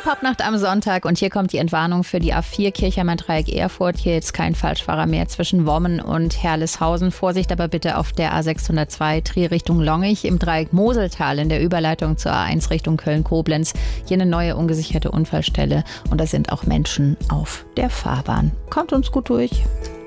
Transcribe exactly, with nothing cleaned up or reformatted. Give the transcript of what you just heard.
Popnacht am Sonntag und hier kommt die Entwarnung für die A vier Kirchheimer-Dreieck Erfurt. Hier jetzt kein Falschfahrer mehr zwischen Wommen und Herleshausen. Vorsicht aber bitte auf der A sechshundertzwei Trier Richtung Longich, im Dreieck Moseltal in der Überleitung zur A eins Richtung Köln-Koblenz. Hier eine neue ungesicherte Unfallstelle und da sind auch Menschen auf der Fahrbahn. Kommt uns gut durch.